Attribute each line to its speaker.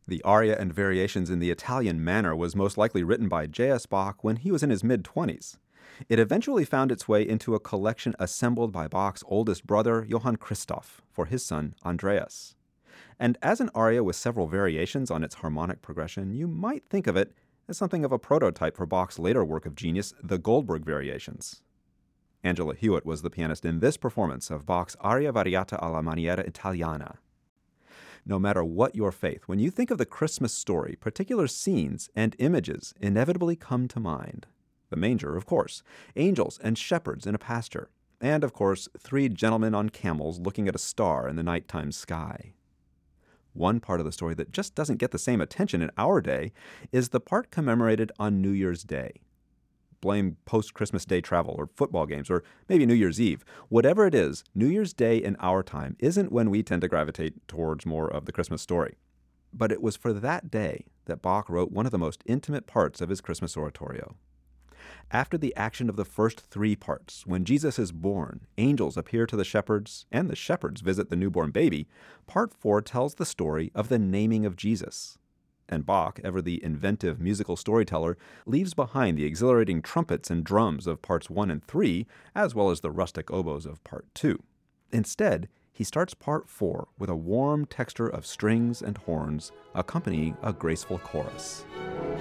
Speaker 1: The aria and variations in the Italian manner was most likely written by J.S. Bach when he was in his mid-20s. It eventually found its way into a collection assembled by Bach's oldest brother, Johann Christoph, for his son, Andreas. And as an aria with several variations on its harmonic progression, you might think of it as something of a prototype for Bach's later work of genius, the Goldberg Variations. Angela Hewitt was the pianist in this performance of Bach's Aria Variata alla Maniera Italiana. No matter what your faith, when you think of the Christmas story, particular scenes and images inevitably come to mind. The manger, of course, angels and shepherds in a pasture, and, of course, three gentlemen on camels looking at a star in the nighttime sky. One part of the story that just doesn't get the same attention in our day is the part commemorated on New Year's Day. Blame post-Christmas Day travel or football games or maybe New Year's Eve. Whatever it is, New Year's Day in our time isn't when we tend to gravitate towards more of the Christmas story. But it was for that day that Bach wrote one of the most intimate parts of his Christmas oratorio. After the action of the first three parts, when Jesus is born, angels appear to the shepherds, and the shepherds visit the newborn baby, part 4 tells the story of the naming of Jesus. And Bach, ever the inventive musical storyteller, leaves behind the exhilarating trumpets and drums of parts 1 and 3, as well as the rustic oboes of part 2. Instead, he starts part 4 with a warm texture of strings and horns, accompanying a graceful chorus.